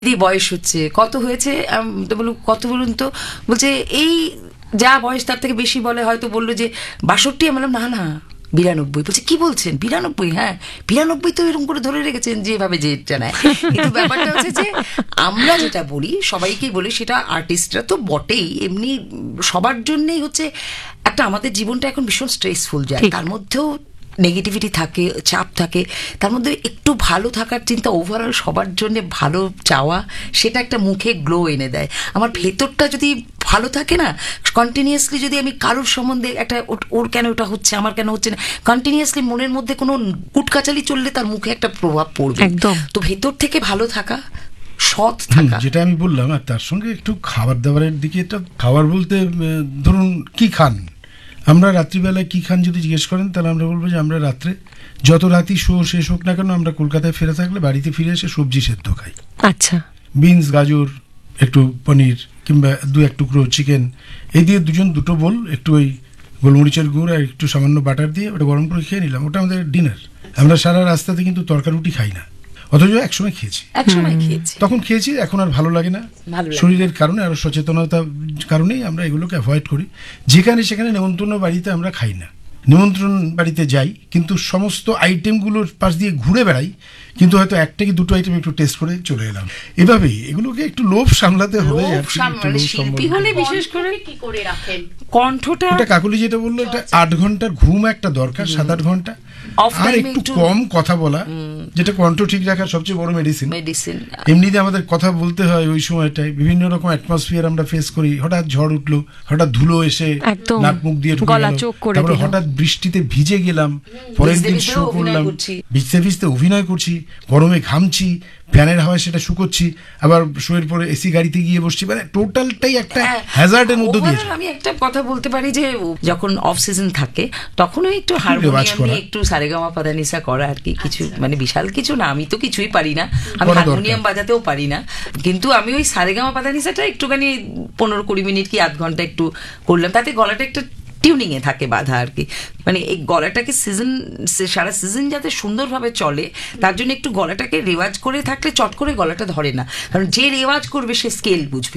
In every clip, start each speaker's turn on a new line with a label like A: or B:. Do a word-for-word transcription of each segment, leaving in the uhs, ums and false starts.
A: দিদি বয়স হচ্ছে, কত হয়েছে? তো বললো কত বলুন তো, বলছে এই যা বয়স তার থেকে বেশি বলে, হয়তো বললো যে বাষট্টি। আমি বললাম না না বিরানব্বই। বলছে কি বলছেন বিরানব্বই? হ্যাঁ বিরানব্বই তো এরকম করে ধরে রেখেছেন যেভাবে যে জানায়। কিন্তু ব্যাপারটা হচ্ছে যে আমরা যেটা বলি সবাইকেই বলি, সেটা আর্টিস্টরা তো বটেই, এমনি সবার জন্যই হচ্ছে একটা, আমাদের জীবনটা এখন ভীষণ স্ট্রেসফুল যায়, তার মধ্যেও নেগেটিভিটি থাকে, চাপ থাকে, তার মধ্যে একটু ভালো থাকার চিন্তা, ওভারঅল সবার জন্য ভালো চাওয়া, সেটা একটা মুখে গ্লো এনে দেয়। আমার ভেতরটা যদি ভালো থাকে না, কন্টিনিউয়াসলি যদি আমি কারোর সম্বন্ধে একটা ওর কেন ওটা হচ্ছে, আমার কেন হচ্ছে না, কন্টিনিউয়াসলি মনের মধ্যে কোনো কুটকাচালি চললে তার মুখে একটা প্রভাব পড়বে। একদম। তো ভেতর থেকে ভালো থাকা, সৎ থাকা,
B: যেটা আমি বললাম, আর তার সঙ্গে একটু খাবার দাবারের দিকে, এটা খাবার বলতে ধরুন কি খান, আমরা রাত্রিবেলায় কী খান যদি জিজ্ঞেস করেন, তাহলে আমরা বলবো যে আমরা রাত্রে যত রাতই শো শেষ হোক না কেন, আমরা কলকাতায় ফিরে থাকলে বাড়িতে ফিরে এসে সবজি সেদ্ধ খাই।
A: আচ্ছা,
B: বিনস, গাজর, একটু পনির কিংবা দু এক টুকরো চিকেন, এই দিয়ে দুজন দুটো বোল, একটু ওই গোলমরিচের গুঁড়ো আর একটু সামান্য বাটার দিয়ে ওটা গরম করে খেয়ে নিলাম, ওটা আমাদের ডিনার। আমরা সারা রাস্তাতে কিন্তু তরকারি রুটি খাই না, অথচ একসময় খেয়েছি,
A: একসময় খেয়েছি,
B: তখন খেয়েছি, এখন আর ভালো লাগে না, শরীরের কারণে আর সচেতনতার কারণেই আমরা এগুলোকে অ্যাভয়েড করি। যেখানে সেখানে নেমন্ত্রণ বাড়িতে আমরা খাই না, নিমন্ত্রণ বাড়িতে যাই কিন্তু সমস্ত আইটেমগুলোর পাশ দিয়ে ঘুরে বেড়াই, কিন্তু হয়তো একটা কি দুটো আইটেম একটু টেস্ট করে চলে এলাম। এভাবেই এগুলোকে একটু লোভ সামলাতে হবে।
A: শিল্পী হলে বিশেষ করে কি করে রাখেন কণ্ঠটা,
B: এটা কাকুলি যেটা বললো, এটা আট ঘন্টার ঘুম একটা দরকার, সাত আট ঘন্টা, আর একটু কম কথা বলা, যেটা কণ্ঠ ঠিক রাখার সবচেয়ে বড় মেডিসিন। মেডিসিন এমনিতে আমাদের কথা বলতে হয় ওই সময়টায়, বিভিন্ন রকম অ্যাটমসফিয়ার আমরা ফেস করি, হঠাৎ ঝড় উঠলো, হঠাৎ ধুলো এসে নাক মুখ দিয়ে ঢুকে গেল, তারপরে হঠাৎ বৃষ্টিতে ভিজে গেলাম, পরের দিন শো করলাম, ভিজতে ভিজতে অভিনয় করছি, গরমে ঘামছি, ফ্যানের হাওয়ায় সেটা শুকোচ্ছি, আবার শোয়ের পরে এসি গাড়িতে গিয়ে বসছি, মানে টোটালটাই একটা হ্যাজার্ডের মধ্যে দিয়ে।
A: আমি একটা কথা বলতে পারি যে যখন অফ সিজন থাকে তখন ওই একটু হারমোনিয়াম নিয়ে একটু সারেগামা পাদানিসা করা আর কি, কিছু মানে বিশাল কিছু না, আমি তো কিছুই পারি না, আমি হারমোনিয়াম বাজাতেও পারি না, কিন্তু আমি ওই সারেগামা পাদানিসাটা একটুখানি পনেরো কুড়ি মিনিট কি আধ ঘন্টা একটু করলাম, তাতে গলাটা একটু টিউনিং এ থাকে বাধা আর কি, মানে এই গলাটাকে সিজন সারা সিজন যাতে সুন্দরভাবে চলে তার জন্য একটু গলাটাকে রেওয়াজ করে থাকলে চট করে গলাটা ধরে না, কারণ যে রেওয়াজ করবে সে স্কেল বুঝবে,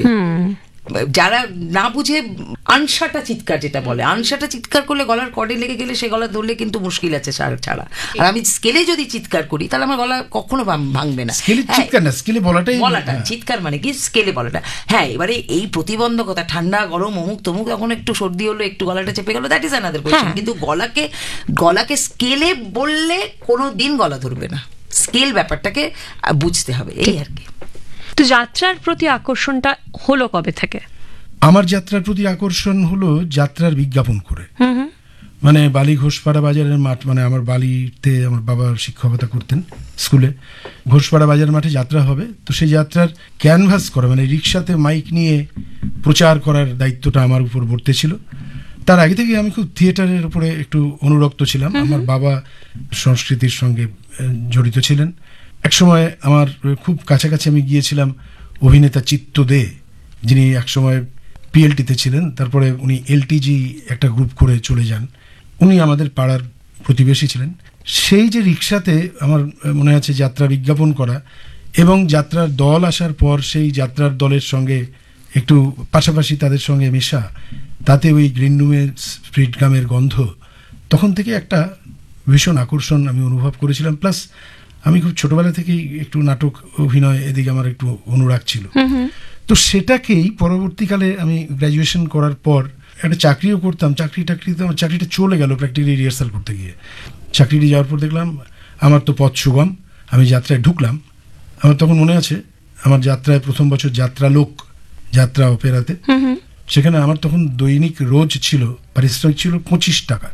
A: যারা না বুঝে আনসাটা চিৎকার যেটা বলে, আনসাটা চিৎকার করলে গলার কর্ডে লেগে গেলে সে গলা ধরলে কিন্তু মুশকিল আছে ছাড়া। আর আমি স্কেলে যদি চিৎকার করি তাহলে আমার গলা কখনো ভাঙবে না।
B: চিৎকার না, স্কেলে বলাটাই,
A: বলাটা চিৎকার মানে কি স্কেলে বলাটা। হ্যাঁ, এবারে এই প্রতিবন্ধকতা, ঠান্ডা গরম অমুক তমুক, তখন একটু সর্দি হলো, একটু গলাটা চেপে গেল, দ্যাট ইজ অ্যানাদার কোয়েশ্চেন, কিন্তু গলাকে গলাকে স্কেলে বললে কোনো দিন গলা ধরবে না, স্কেল ব্যাপারটাকে বুঝতে হবে, এই আর কি।
C: তো যাত্রার প্রতি আকর্ষণটা হলো কবে থেকে?
B: আমার যাত্রার প্রতি আকর্ষণ হলো যাত্রার বিজ্ঞাপন করে, মানে বালি ঘোষপাড়া বাজারের মাঠ, মানে আমার বালিতে আমার বাবা শিক্ষকতা করতেন স্কুলে, ঘোষপাড়া বাজার মাঠে যাত্রা হবে, তো সেই যাত্রার ক্যানভাস করা, মানে রিক্সাতে মাইক নিয়ে প্রচার করার দায়িত্বটা আমার উপর বর্তেছিল। তার আগে থেকে আমি খুব থিয়েটারের উপরে একটু অনুরক্ত ছিলাম, আমার বাবা সংস্কৃতির সঙ্গে জড়িত ছিলেন। একসময় আমার খুব কাছাকাছি আমি গিয়েছিলাম অভিনেতা চিত্ত দে, যিনি একসময় পিএলটিতে ছিলেন, তারপরে উনি এলটিজি একটা গ্রুপ করে চলে যান, উনি আমাদের পাড়ার প্রতিবেশী ছিলেন। সেই যে রিক্সাতে আমার মনে আছে যাত্রা বিজ্ঞাপন করা, এবং যাত্রার দল আসার পর সেই যাত্রার দলের সঙ্গে একটু পাশাপাশি তাদের সঙ্গে মেশা, তাতে ওই গ্রিন রুমের স্ট্রিট গামের গন্ধ, তখন থেকে একটা ভীষণ আকর্ষণ আমি অনুভব করেছিলাম। প্লাস আমি খুব ছোটবেলা থেকেই একটু নাটক অভিনয় এদিকে আমার একটু অনুরাগ ছিল, তো সেটাকেই পরবর্তীকালে আমি গ্র্যাজুয়েশন করার পর একটা চাকরিও করতাম, চাকরি টাকরিতে আমার চাকরিটা চলে গেল প্র্যাকটিক্যালি রিহার্সাল করতে গিয়ে। চাকরিটি যাওয়ার পর দেখলাম আমার তো পথ সুগম, আমি যাত্রায় ঢুকলাম। আমার তখন মনে আছে আমার যাত্রায় প্রথম বছর যাত্রা লোক, যাত্রা অপেরাতে, সেখানে আমার তখন দৈনিক রোজ ছিল পারিশ্রমিক ছিল পঁচিশ টাকা,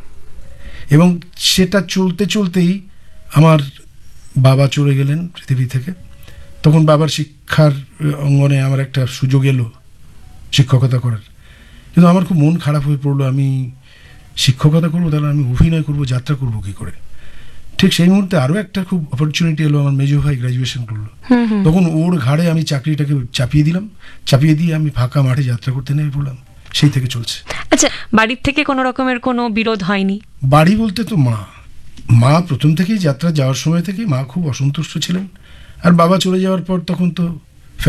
B: এবং সেটা চলতে চলতেই আমার বাবা চলে গেলেন পৃথিবী থেকে। তখন বাবার শিক্ষার অঙ্গনে আমার একটা সুযোগ এলো শিক্ষকতা করার, কিন্তু আমার খুব মন খারাপ হয়ে পড়লো, আমি শিক্ষকতা করবো তাহলে আমি অভিনয় করবো, যাত্রা করবো কী করে। ঠিক সেই মুহূর্তে আরও একটা খুব অপরচুনিটি এলো, আমার মেজো ভাই গ্র্যাজুয়েশন করলো, তখন ওর ঘাড়ে আমি চাকরিটাকে চাপিয়ে দিলাম, চাপিয়ে দিয়ে আমি ফাঁকা মাঠে যাত্রা করতে নেমে পড়লাম, সেই থেকে চলছে।
C: আচ্ছা, বাড়ির থেকে কোনো রকমের কোনো বিরোধ হয়নি?
B: বাড়ি বলতে তো মা মা প্রথম থেকেই যাত্রা যাওয়ার সময় থেকে মা খুব অসন্তুষ্ট ছিলেন, আর বাবা চলে যাওয়ার পর তখন তো